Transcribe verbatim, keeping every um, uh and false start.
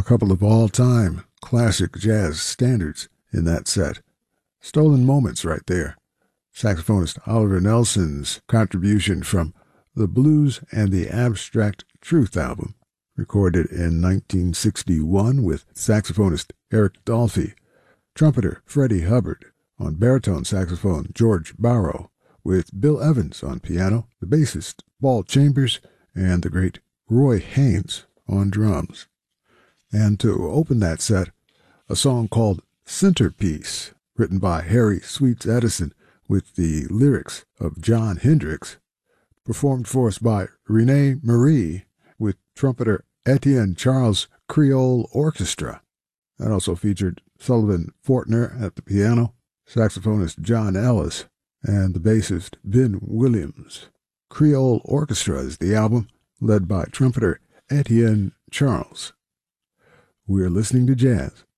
couple of all-time classic jazz standards in that set. Stolen Moments right there. Saxophonist Oliver Nelson's contribution from the Blues and the Abstract Truth album, recorded in nineteen sixty-one with saxophonist Eric Dolphy, trumpeter Freddie Hubbard, on baritone saxophone George Barrow, with Bill Evans on piano, the bassist Paul Chambers, and the great Roy Haynes on drums. And to open that set, a song called Centerpiece, written by Harry Sweets Edison with the lyrics of John Hendricks, performed for us by Renee Marie with trumpeter Etienne Charles Creole Orchestra. That also featured Sullivan Fortner at the piano, saxophonist John Ellis, and the bassist Vin Williams. Creole Orchestra is the album, led by trumpeter Etienne Charles. We're listening to jazz